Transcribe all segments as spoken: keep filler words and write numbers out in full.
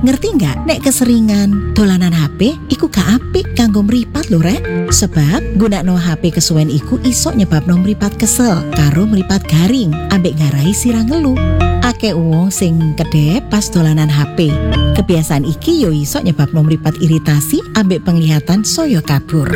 Ngerti nggak? Nek keseringan dolanan H P, iku gak apik kanggo mripat lho rek. Sebab gunakno H P kesuwen iku iso nyebabno mripat kesel karo mripat garing ambek ngarai sirang ngelu. Akeh wong sing kedep pas dolanan H P. Kebiasaan iki yo iso nyebabno mripat iritasi ambek penglihatan saya kabur.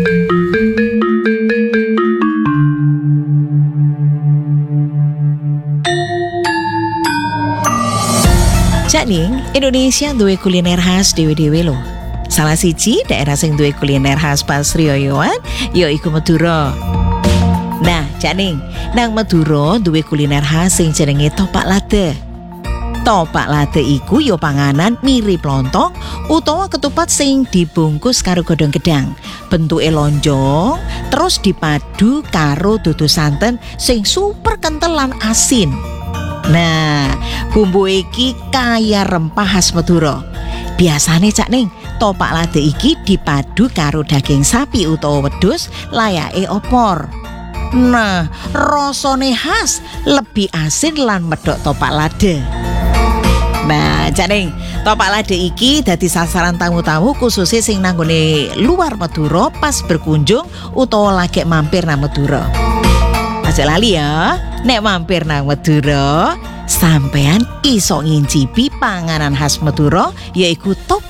Ning, Indonesia duwe kuliner khas dewe-dewe lho. Salah siji daerah sing duwe kuliner khas pas riyoyoan yaiku Madura. Nah, Ning, nang Madura duwe kuliner khas sing jenenge topak lade. Topak lade iku yo panganan mirip lontong utawa ketupat sing dibungkus karo godhong gedang. Bentuke lonjong, terus dipadu karo dudu santen sing super kentel lan asin. Nah, bumbu iki kaya rempah khas Madura. Biasane Cak Ning, topak lade iki dipadu karo daging sapi utawa wedhus layake opor. Nah, rasane khas, lebih asin lan medhok topak lade. Nah, Cak Ning, topak lade iki dadi sasaran tamu-tamu khususnya sing nanggone luar Madura pas berkunjung utawa lagi mampir nang Madura. Aja lali ya, nek mampir nang Madura, sampean iso ngincipi panganan khas Madura yaiku top